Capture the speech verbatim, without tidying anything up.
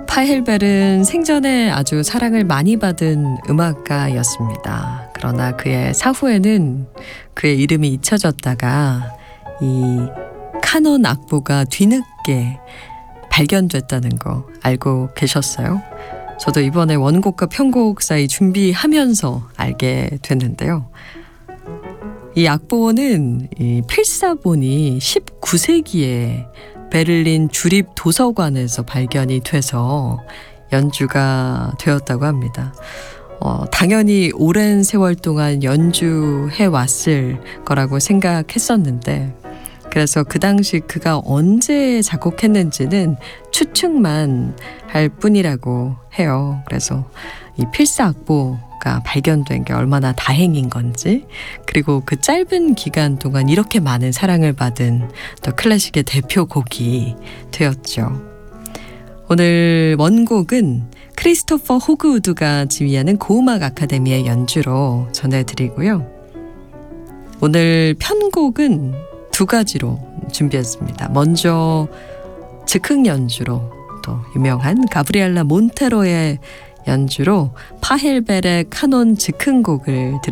파헬벨은 생전에 아주 사랑을 많이 받은 음악가였습니다. 그러나 그의 사후에는 그의 이름이 잊혀졌다가 이 카논 악보가 뒤늦게 발견됐다는 거 알고 계셨어요? 저도 이번에 원곡과 편곡 사이 준비하면서 알게 됐는데요. 이 악보는 이 필사본이 십구 세기에 베를린 주립 도서관에서 발견이 돼서 연주가 되었다고 합니다. 어, 당연히 오랜 세월 동안 연주해 왔을 거라고 생각했었는데, 그래서 그 당시 그가 언제 작곡했는지는 추측만 할 뿐이라고 해요. 그래서 이 필사 악보가 발견된 게 얼마나 다행인 건지, 그리고 그 짧은 기간 동안 이렇게 많은 사랑을 받은 또 클래식의 대표곡이 되었죠. 오늘 원곡은 크리스토퍼 호그우드가 지휘하는 고음악 아카데미의 연주로 전해드리고요. 오늘 편곡은 두 가지로 준비했습니다. 먼저 즉흥 연주로 또 유명한 가브리엘라 몬테로의 연주로 파헬벨의 카논 즉흥곡을